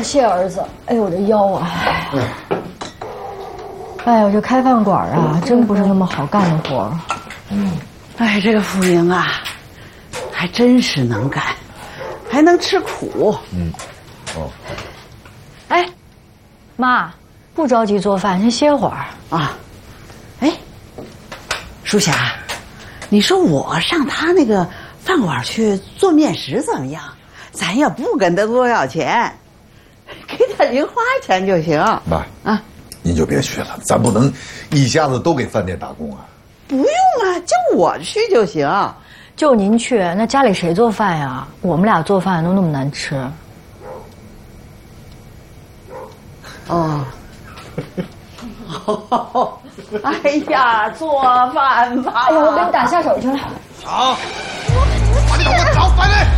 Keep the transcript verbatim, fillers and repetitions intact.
谢儿子。哎呦，我这腰啊！哎呦，这开饭馆啊，真不是那么好干的活儿。 嗯，哎，这个福英啊，还真是能干，还能吃苦。嗯， 哦。哎，妈，不着急做饭，先歇会儿啊。哎，淑霞，你说我上他那个饭馆去做面食怎么样？咱也不跟他多要钱，给他零花钱就行。 妈啊，您就别去了，咱不能一下子都给饭店打工啊。 不用啊，就我去就行。 就您去，那家里谁做饭呀？我们俩做饭都那么难吃。 哦。哎呀，做饭吧！ 哎呀，我给你打下手去了。 好，把你给我找回来！